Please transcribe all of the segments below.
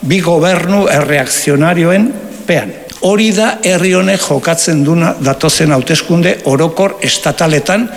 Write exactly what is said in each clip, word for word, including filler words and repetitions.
bi gobernu erreakzionarioen pean. Hori da herri honek jokatzen duna datozen hauteskunde orokor estataletan.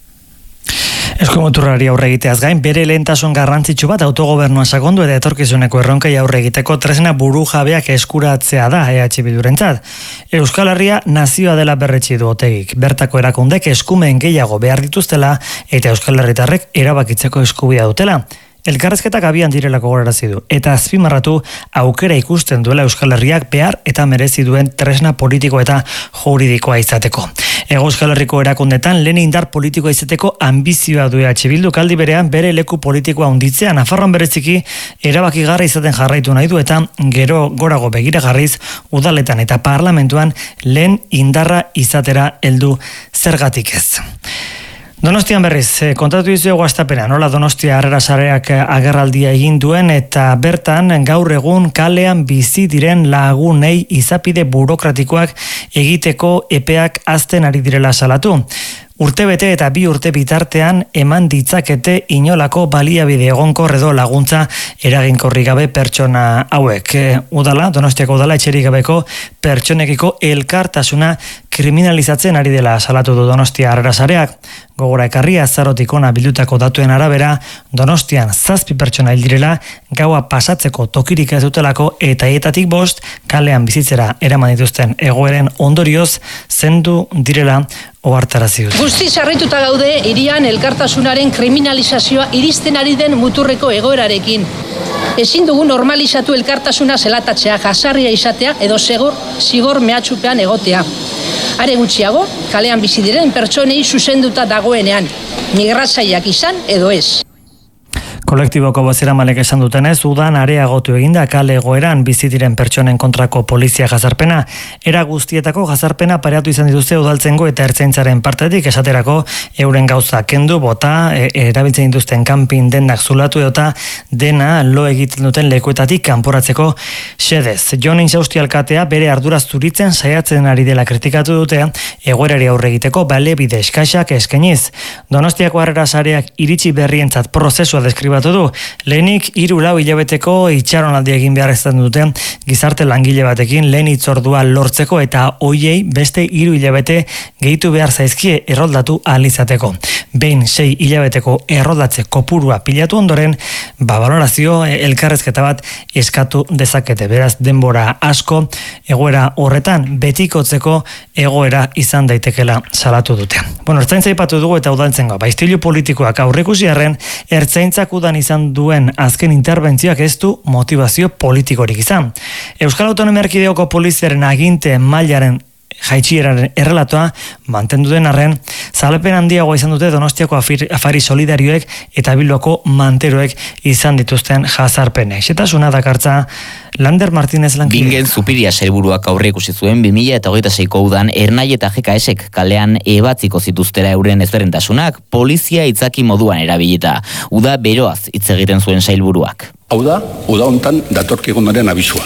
Eskumuturrari aurre egiteaz gain, bere lehentasun garrantzitsu bat autogobernuan sakondu eta etorkizuneko erronkei aurre egiteko tresna buru jabeak eskuratzea da E H Bildurentzat. Euskal Herria nazioa dela berretsi du Otegik. Bertako erakundek eskumen gehiago behar dituztela eta Euskal Herritarrek erabakitzeko eskubidea dutela. Elkarrezketak abian direlako gogorarazi du eta azpimarratu aukera ikusten duela Euskal Herriak behar eta merezi duen tresna politiko eta juridikoa izateko. Ego Euskal Herriko erakundetan lehen indar politikoa izateko ambizioa du E H Bildu, aldi berean bere leku politikoa handitzea Nafarroan bereziki erabakigarri izaten jarraitu nahi du eta gero gorago begira jarriz udaletan eta parlamentuan lehen indarra izatera heldu zergatik ez. Donostian berriz, kontatu dizuegu astapena, nola Donostia Harrera Sareak agerraldia egin duen eta bertan gaur egun kalean bizi diren lagunei izapide burokratikoak egiteko epeak hazten ari direla salatu. Urtebete eta bi urte bitartean eman ditzakete inolako baliabide egonkor edo laguntza eraginkorri gabe pertsona hauek. Udala, Donostiako udala etxerik gabeko pertsonekiko elkartasuna kriminalizatzen ari dela salatu du Donostia Harrera Sareak. Gogora ekarri azarotik ona bildutako datuen arabera, Donostian zazpi pertsona hil direla, gaua pasatzeko tokirik ez dutelako eta hietatik bost kalean bizitzera eraman dituzten egoeren ondorioz zendu direla ohartarazi dute. Guztiz harrituta gaude hirian elkartasunaren kriminalizazioa iristen ari den muturreko egoerarekin. Ezin dugu normalizatu elkartasuna zelatatzea, jasarria izatea edo segor, zigor mehatxupean egotea. Are gutxiago, kalean bizi diren pertsonei zuzenduta dagoenean, migratzaileak izan edo ez. Kolektiboko bozeramalek esan dutenez, udan areagotu eginda kale egoeran bizi diren pertsonen kontrako polizia jazarpena. Era guztietako jazarpena pareatu izan dituzte udaltzengo eta ertzaintzaren partetik esaterako euren gauza kendu, bota, e, erabiltzen dituzten kanpin dendak zulatu eta dena lo egiten duten lekuetatik kanporatzeko xedez. Jon Insausti alkatea bere arduraz zuritzen saiatzen ari dela kritikatu dute egoerari aurre egiteko baliabide eskasak eskainiz. Donostiako Harrera Sareak iritsi berrientzat prozesua deskribatu du. Lehenik hiru lau hilabeteko itxaronaldi egin behar izan dute gizarte langile batekin lehen hitzordua lortzeko eta hoiei beste hiru hilabete gehitu behar zaizkie erroldatu ahal izateko. Behin sei hilabeteko erroldatze kopurua pilatu ondoren, ba balorazio elkarrezketa bat eskatu dezakete. Beraz denbora asko egoera horretan betikotzeko egoera izan daitekela salatu dute. Bueno, ertzaintza aipatu dugu eta udaltzengoa. Ba, istilu politikoak aurreikusi arren, ertzaintzak udan izan duen azken interbentzioak ez du motivazio politikorik izan. Euskal Autonomia Erkidegoko poliziaren aginte mailaren jaitsieraren errelatoa mantendu den arren, zalepen handiagoa izan dute Donostiako afari solidarioek eta Bilboko manteroek izan dituzten jazarpenek. Xetasuna dakartza Lander Martínez lankide. Bingen Zupiria sailburuak aurre ikusi zuen bi mila hogeita seiko udan Ernai eta G K S-ek kalean ebatziko zituztera euren ezberdintasunak polizia itzaki moduan erabilita. Uda beroaz hitz egiten zuen sailburuak. Hau da, uda hontan datorkigunaren abisua.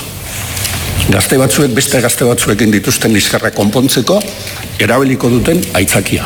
Gazte batzuek beste gazte batzuekin dituzten liskarra konpontzeko erabiliko duten aitzakia.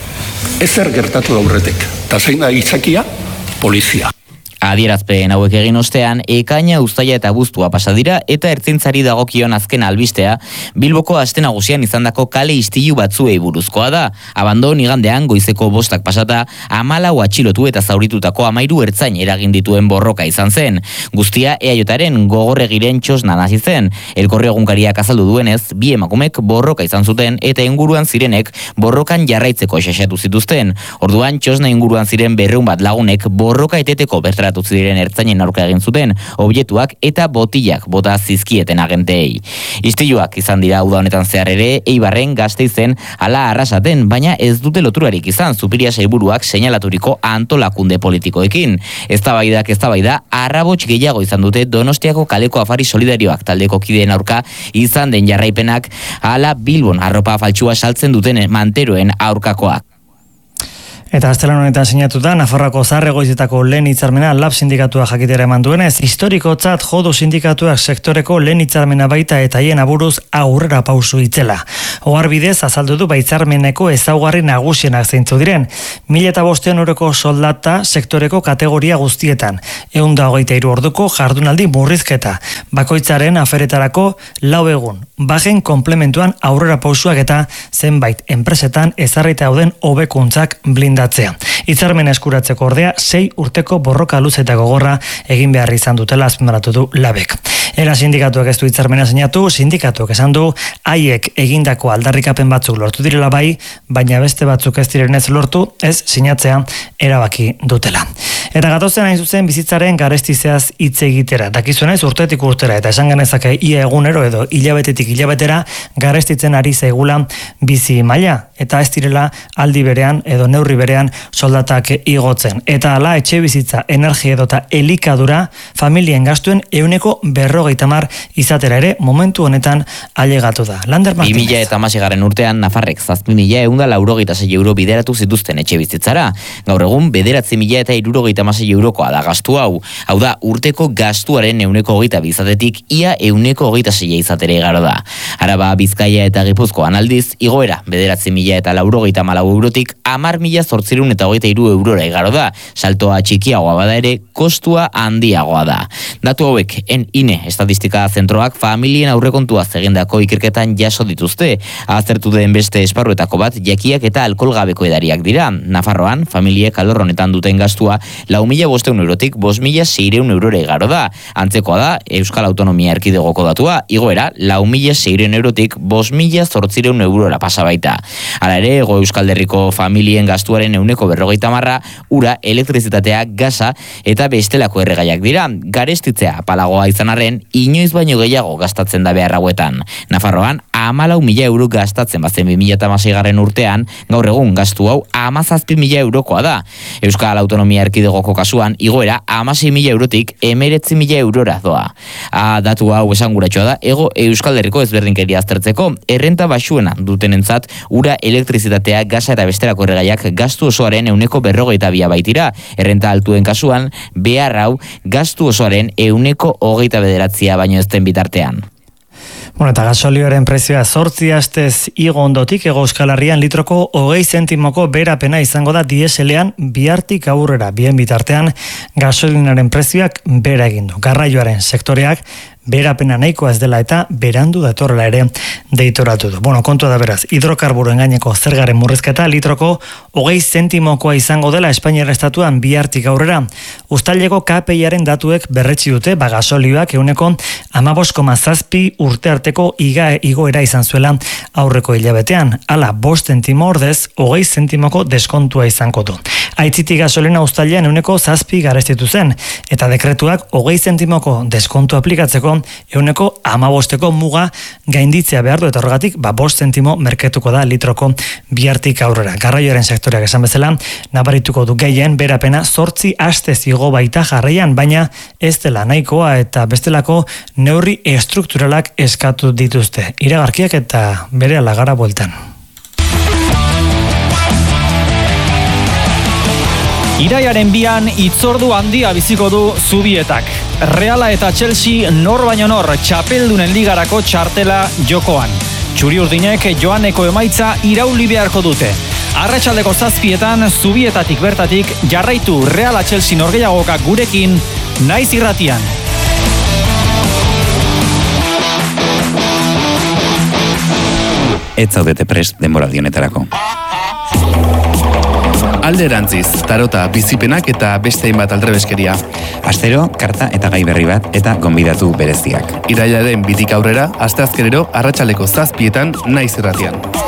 Ezer gertatu aurretik. Ta zein da aitzakia? Polizia. Adierazpen hauek egin ostean, ekaina, uztaila eta abuztua pasa dira eta ertzaintzari dagokion azken albistea, Bilboko aste nagusian izandako kale istilu batzuei buruzkoa da. Abandon igandean goizeko bostak pasata, hamalau atxilotu eta zauritutako hamairu ertzain eragin dituen borroka izan zen. Guztia E A Jaren gogorregiren txosna hasi zen. Elkorri egunkariak azaldu duenez, bi emakumek borroka izan zuten eta inguruan zirenek borrokan jarraitzeko xaxatu zituzten. Orduan txosna inguruan ziren berrehun bat lagunek borroka eteteko bertaratu ziren ertzainen aurka egin zuten, objektuak eta botilak bota zizkieten agenteei. Istiluak izan dira uda honetan zehar ere, Eibarren, Gasteizen, ala Arrasaten, baina ez dute loturarik izan Zupiria sailburuak seinalaturiko antolakunde politikoekin. Eztabaidak eztabaida, arrabots gehiago izan dute Donostiako kaleko afari solidarioak taldeko kideen aurka izan den jarraipenak, ala Bilbon arropa faltsua saltzen duten manteroen aurkakoak. Eta astelan honetan sinatuta, Nafarroako Zaharregoizetako lehen hitzarmena Lab sindikatua jakitera eman duenez, historikotzat jodu sindikatuak sektoreko lehen hitzarmena baita eta haien aburuz aurrera pausu itzela. Oharbidez azaldu du baitzarmeneko ezaugarri nagusienak zeintzu diren. Mila eta bostean euroko soldata sektoreko kategoria guztietan. Ehun eta hogeita hiru orduko jardunaldi murrizketa. bakoitzaren aferetarako lau egun. Bajen komplementuan aurrera pausuak eta zenbait enpresetan ezarrita dauden hobekuntzak blindatzea. Hitzarmena eskuratzeko ordea sei urteko borroka luze eta gogorra egin behar izan dutela azpimarratu du Labek. Era sindikatuak ez du hitzarmena sinatu, sindikatuak esan du haiek egindako aldarrikapen batzuk lortu direla bai, baina beste batzuk ez direnez lortu, ez sinatzea erabaki dutela. Eta gatozen hain zuzen bizitzaren garestizeaz hitz egitera. Dakizuenez urtetik urtera eta esan genezake ia egunero edo hilabetetik hilabetera garestitzen ari zaigula bizi maila eta ez direla aldi berean edo neurri berean soldatak igotzen. Eta hala etxe bizitza, energia edota elikadura familien gastuen ehuneko berrogeita hamar izatera ere momentu honetan ailegatu da. Lander Martínez. bi mila eta hamaseigarren urtean Nafarrek zazpi mila ehun eta laurogeita sei euro bideratu zituzten etxe bizitzara. Gaur egun bederatzi mila eta hirurogeita hamasei eurokoa da gastu hau. Hau da urteko gastuaren ehuneko hogeita bi izatetik ia ehuneko hogeita sei izatera igaro da. Araba, Bizkaia eta Gipuzkoan aldiz igoera bederatzi mila eta laurogeita hamalau eurotik hamar mila zortziehun eta hogeita hiru eurora igaro da. Saltoa txikiagoa bada ere kostua handiagoa da. Datu hauek en ine estatistika zentroak familien aurrekontua egindako ikerketan jaso dituzte. Aztertu den beste esparruetako bat jakiak eta alkoholgabeko edariak dira. Nafarroan familiek alor honetan duten gastua lau mila bostehun eurotik bost mila seiehun eurora igaro da. Antzekoa da Euskal Autonomia Erkidegoko datua, igoera lau mila seiehun eurotik bost mila zortziehun eurora pasa baita. Hala ere, Hego Euskal Herriko familien gastuaren ehuneko berrogeita hamarra ura, elektrizitatea, gasa eta bestelako erregaiak dira. Garestitzea apalagoa izan arren, inoiz baino gehiago gastatzen da behar hauetan. Nafarroan, hamalau mila euro gastatzen bazen bi mila hamaseigarren urtean, gaur egun gastu hau hamazazpi mila eurokoa da. Euskal Autonomia Erkidegoko kasuan, igoera hamasei mila eurotik hemeretzi mila eurora doa. A, datu hau esanguratsua da, Hego Euskal Herriko ezberdinkeria aztertzeko, errenta baxuena dutenentzat ura, elektrizitatea, gasa eta bestelako erregaiak gastu osoaren ehuneko berrogeita bia baitira. Errenta altuen kasuan, behar hau gastu osoaren ehuneko hogeita bederatzia baino ezten bitartean. Bueno, eta gasolioaren prezioa zortzi astez igo ondotik Hego Euskal Herrian litroko hogei zentimoko berapena izango da dieselean bihartik aurrera. Bien bitartean gasolinaren prezioak bera egin du. Garraioaren sektoreak berapena nahikoa ez dela eta berandu datorrela ere deitoratu du. Bueno, kontua da beraz, hidrokarburoen gaineko zergaren murrizketa litroko hogei zentimokoa izango dela Espainiar estatuan bihartik aurrera. Uztaileko K P I-aren datuek berretsi dute, ba gasolioak ehuneko hamabost koma zazpi urte arteko iga igoera izan zuela aurreko hilabetean. Hala, bost zentimo ordez, hogei zentimoko deskontua izango du. Aitzitik gasolina uztailean ehuneko zazpi garestitu zen, eta dekretuak hogei zentimoko deskontu aplikatzeko ehuneko hamabosteko muga gainditzea behar du, eta horregatik ba bost zentimo merketuko da litroko bihartik aurrera. Garraioaren sektoreak esan bezala, nabarituko du gehien berapena zortzi astez igo baita jarraian, baina ez dela nahikoa eta bestelako neurri estrukturalak eskatu dituzte. Iragarkiak eta bere alagara bueltan. Iraiaren bian itzordu handia biziko du Zubietak. Reala eta Chelsea nor baino nor txapeldunen ligarako txartela jokoan. Txuri-urdinek joaneko emaitza irauli beharko dute. Arratsaldeko zazpietan Zubietatik bertatik jarraitu Reala Chelsea norgehiagokak gurekin naiz irratian. Ez zaudete prest denboraldi honetarako. Alderantziz, tarota, bizipenak eta beste hainbat aldrebeskeria. Astero, karta eta gai berri bat eta gonbidatu bereziak. Irailaren bitik aurrera, asteazkenero arratsaldeko zazpietan naiz irratian.